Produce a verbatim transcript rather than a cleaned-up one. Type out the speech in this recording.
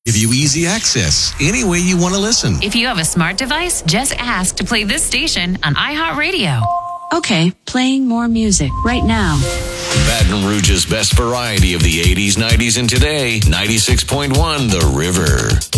Give you easy access any way you want to listen. If you have a smart device, just ask to play this station on iHeartRadio. Okay, playing more music right now. Baton Rouge's best variety of the eighties, nineties, and today. ninety-six point one The River.